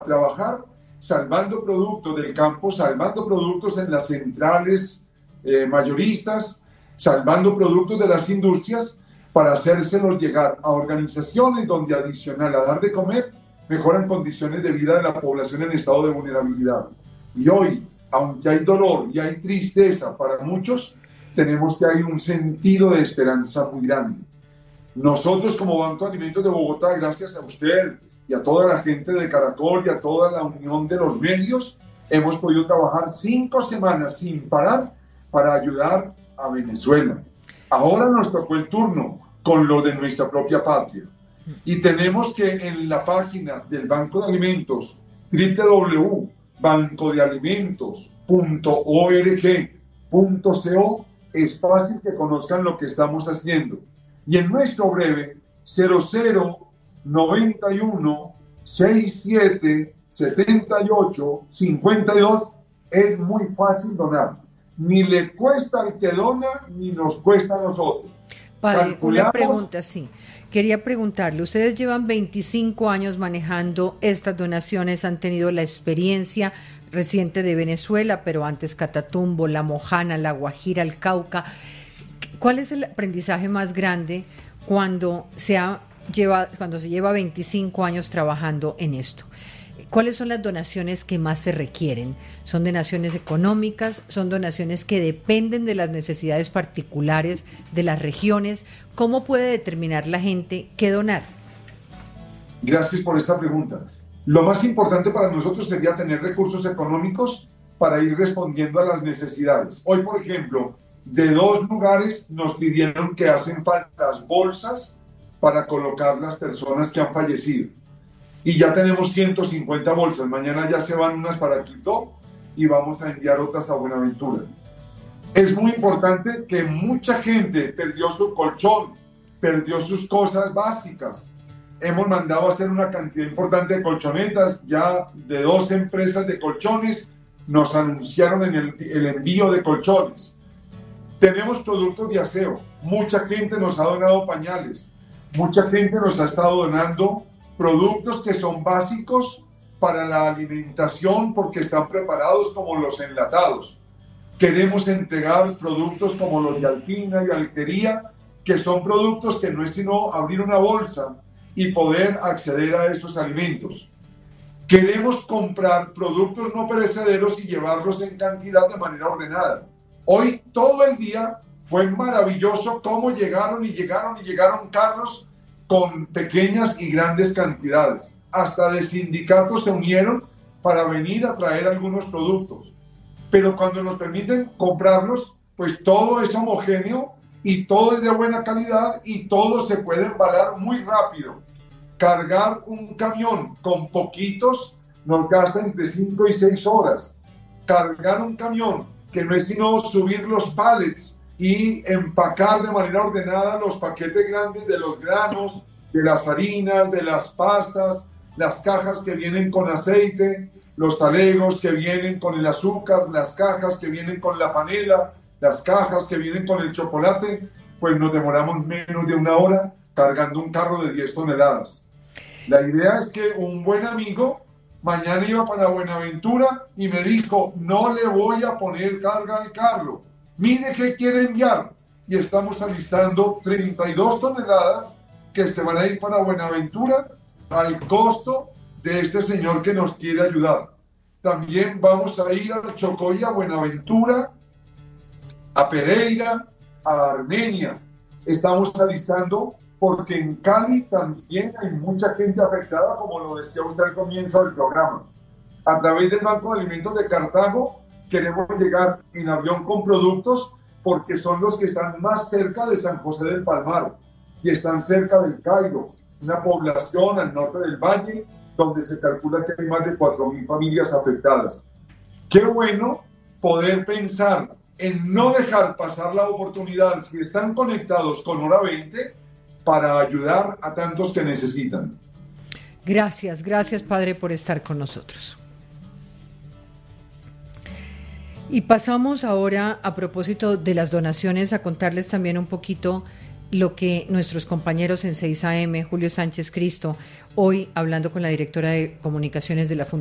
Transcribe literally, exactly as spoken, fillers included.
trabajar salvando productos del campo, salvando productos en las centrales eh, mayoristas, salvando productos de las industrias para hacérselos llegar a organizaciones donde adicional a dar de comer, mejoran condiciones de vida de la población en estado de vulnerabilidad. Y hoy, aunque hay dolor y hay tristeza para muchos, tenemos que hay un sentido de esperanza muy grande. Nosotros como Banco de Alimentos de Bogotá, gracias a usted y a toda la gente de Caracol y a toda la unión de los medios, hemos podido trabajar cinco semanas sin parar para ayudar a Venezuela. Ahora nos tocó el turno con lo de nuestra propia patria. Y tenemos que en la página del Banco de Alimentos, doble u doble u doble u punto banco de alimentos punto org punto co, es fácil que conozcan lo que estamos haciendo. Y en nuestro breve cero cero noventa y uno sesenta y siete setenta y ocho cincuenta y dos es muy fácil donar. Ni le cuesta al que dona, ni nos cuesta a nosotros. Padre, una pregunta, sí. Quería preguntarle, ustedes llevan veinticinco años manejando estas donaciones, han tenido la experiencia reciente de Venezuela, pero antes Catatumbo, La Mojana, La Guajira, el Cauca. ¿Cuál es el aprendizaje más grande cuando se, ha lleva, cuando se lleva veinticinco años trabajando en esto? ¿Cuáles son las donaciones que más se requieren? ¿Son donaciones económicas? ¿Son donaciones que dependen de las necesidades particulares de las regiones? ¿Cómo puede determinar la gente qué donar? Gracias por esta pregunta. Lo más importante para nosotros sería tener recursos económicos para ir respondiendo a las necesidades. Hoy, por ejemplo, de dos lugares nos pidieron que hacen falta las bolsas para colocar las personas que han fallecido. Y ya tenemos ciento cincuenta bolsas. Mañana ya se van unas para Quito y vamos a enviar otras a Buenaventura. Es muy importante que mucha gente perdió su colchón, perdió sus cosas básicas. Hemos mandado a hacer una cantidad importante de colchonetas, ya de dos empresas de colchones nos anunciaron en el, el envío de colchones. Tenemos productos de aseo, mucha gente nos ha donado pañales, mucha gente nos ha estado donando productos que son básicos para la alimentación porque están preparados como los enlatados. Queremos entregar productos como los de Alpina y Alquería, que son productos que no es sino abrir una bolsa y poder acceder a esos alimentos. Queremos comprar productos no perecederos y llevarlos en cantidad de manera ordenada. Hoy todo el día fue maravilloso cómo llegaron y llegaron y llegaron carros con pequeñas y grandes cantidades. Hasta de sindicatos se unieron para venir a traer algunos productos. Pero cuando nos permiten comprarlos, pues todo es homogéneo y todo es de buena calidad y todo se puede embalar muy rápido. Cargar un camión con poquitos nos gasta entre cinco y seis horas. Cargar un camión que no es sino subir los pallets y empacar de manera ordenada los paquetes grandes de los granos, de las harinas, de las pastas, las cajas que vienen con aceite, los talegos que vienen con el azúcar, las cajas que vienen con la panela, las cajas que vienen con el chocolate, pues nos demoramos menos de una hora cargando un carro de diez toneladas. La idea es que un buen amigo mañana iba para Buenaventura y me dijo, no le voy a poner carga al carro, mire qué quiere enviar. Y estamos alistando treinta y dos toneladas que se van a ir para Buenaventura al costo de este señor que nos quiere ayudar. También vamos a ir al Chocó y a Buenaventura, a Pereira, a Armenia. Estamos alistando porque en Cali también hay mucha gente afectada, como lo decía usted al comienzo del programa. A través del Banco de Alimentos de Cartago queremos llegar en avión con productos porque son los que están más cerca de San José del Palmar y están cerca del Cairo, una población al norte del valle donde se calcula que hay más de cuatro mil familias afectadas. Qué bueno poder pensar en no dejar pasar la oportunidad, si están conectados con Hora veinte, para ayudar a tantos que necesitan. Gracias, gracias Padre por estar con nosotros. Y pasamos ahora, a propósito de las donaciones, a contarles también un poquito lo que nuestros compañeros en seis A M, Julio Sánchez Cristo, hoy hablando con la directora de comunicaciones de la Fundación